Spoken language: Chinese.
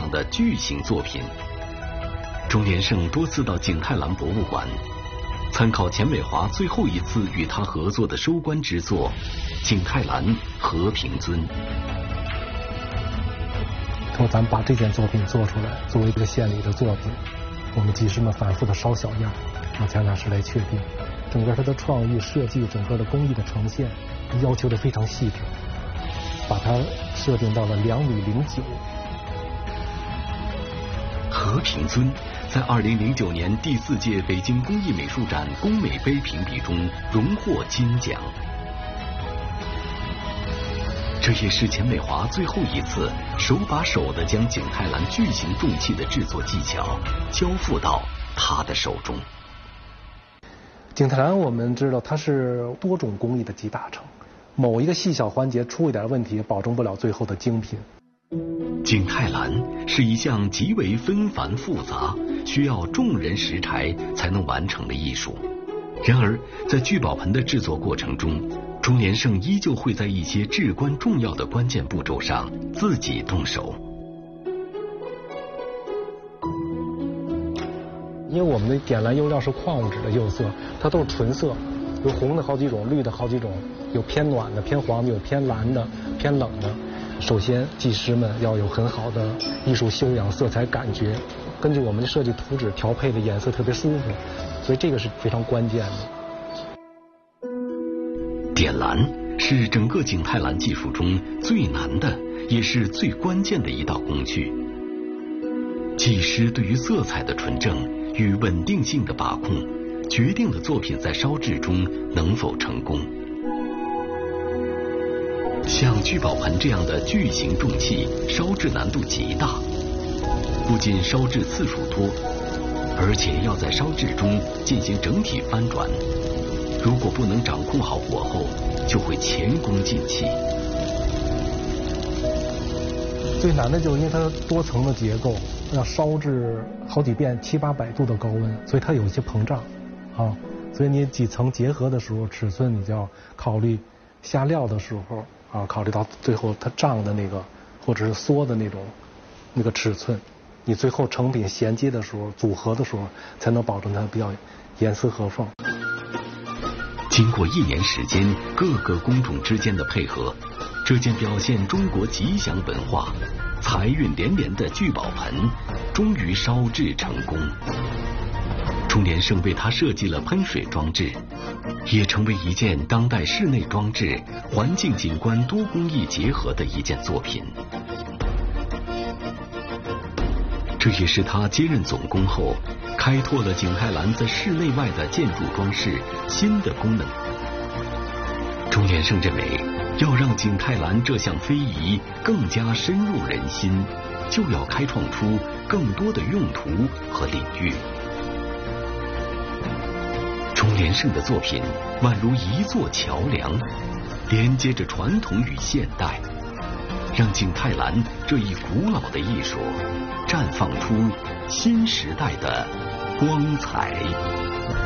样的巨型作品。钟连胜多次到景泰蓝博物馆，参考钱伟华最后一次与他合作的收官之作《景泰蓝和平尊》。 说咱们把这件作品做出来，作为这个献礼的作品，我们技师们反复的烧小样，让蒋讲师来确定。整个它的创意设计，整个的工艺的呈现，要求的非常细致，把它设定到了2.09米。 和平尊在2009年第4届北京工艺美术展工美杯评比中荣获金奖。这也是钱伟华最后一次手把手地将景泰蓝巨型重器的制作技巧交付到他的手中。 景泰蓝我们知道它是多种工艺的集大成，某一个细小环节出一点问题，保证不了最后的精品。 景泰蓝是一项极为纷繁复杂，需要众人拾柴才能完成的艺术。然而，在聚宝盆的制作过程中，钟连胜依旧会在一些至关重要的关键步骤上自己动手。 因为我们的点蓝釉料是矿物质的釉色，它都是纯色，有红的好几种，绿的好几种，有偏暖的、偏黄的，有偏蓝的、偏冷的。首先，技师们要有很好的艺术修养、色彩感觉，根据我们的设计图纸调配的颜色特别舒服，所以这个是非常关键的。 点蓝是整个景泰蓝技术中最难的，也是最关键的一道工序。技师对于色彩的纯正与稳定性的把控，决定了作品在烧制中能否成功。像聚宝盆这样的巨型重器，烧制难度极大，不仅烧制次数多，而且要在烧制中进行整体翻转。如果不能掌控好火候，就会前功尽弃。 最难的就是因为它多层的结构，要烧制好几遍700-800度的高温，所以它有一些膨胀啊。所以你几层结合的时候，尺寸你就要考虑下料的时候啊，考虑到最后它胀的那个或者是缩的那个尺寸，你最后成品衔接的时候、组合的时候，才能保证它比较严丝合缝。 经过1年时间，各个工种之间的配合，这件表现中国吉祥文化、财运连连的聚宝盆，终于烧制成功。钟连胜为它设计了喷水装置，也成为一件当代室内装置、环境景观多工艺结合的一件作品。这也是他接任总工后，开拓了景泰蓝在室内外的建筑装饰新的功能。钟连胜认为，要让景泰蓝这项非遗更加深入人心，就要开创出更多的用途和领域。钟连胜的作品宛如一座桥梁，连接着传统与现代，让景泰蓝这一古老的艺术绽放出新时代的光彩。